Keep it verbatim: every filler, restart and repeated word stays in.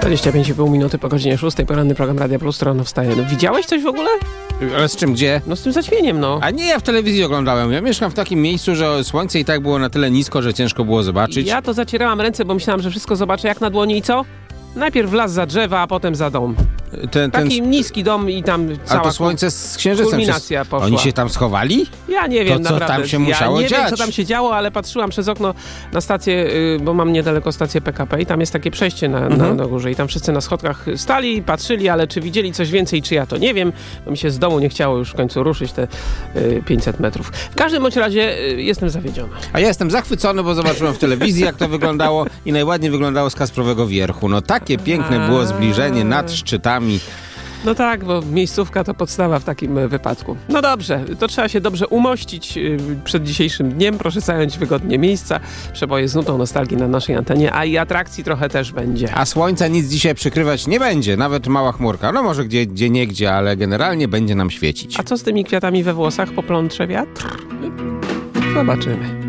dwadzieścia pięć i pół minuty po godzinie szóstej, poranny program Radia Plus, rano wstaje. No, widziałeś coś w ogóle? Ale z czym, gdzie? No z tym zaćmieniem, no. A nie, ja w telewizji oglądałem. Ja mieszkam w takim miejscu, że słońce i tak było na tyle nisko, że ciężko było zobaczyć. Ja to zacierałam ręce, bo myślałam, że wszystko zobaczę jak na dłoni i co? Najpierw las za drzewa, a potem za dom. Ten, ten... Taki niski dom i tam cała... A to słońce z księżycem kulminacja się... poszła. Oni się tam schowali? Ja nie wiem, to, co naprawdę. tam się musiało ja nie dziać? wiem, co tam się działo, ale patrzyłam przez okno na stację, bo mam niedaleko stację P K P i tam jest takie przejście na, mhm. na, na górze i tam wszyscy na schodkach stali, patrzyli, ale czy widzieli coś więcej, czy ja to nie wiem, bo mi się z domu nie chciało już w końcu ruszyć te y, pięćset metrów. W każdym bądź razie y, jestem zawiedziony. A ja jestem zachwycony, bo zobaczyłem w telewizji, jak to wyglądało i najładniej wyglądało z Kasprowego Wierchu. No takie piękne było zbliżenie nad szczytami. No tak, bo miejscówka to podstawa w takim wypadku. No dobrze, to trzeba się dobrze umościć przed dzisiejszym dniem. Proszę zająć wygodnie miejsca. Przeboje z nutą nostalgii na naszej antenie, a i atrakcji trochę też będzie. A słońca nic dzisiaj przykrywać nie będzie, nawet mała chmurka. No może gdzie, gdzie niegdzie, ale generalnie będzie nam świecić. A co z tymi kwiatami we włosach? Poplątrze wiatr? Zobaczymy.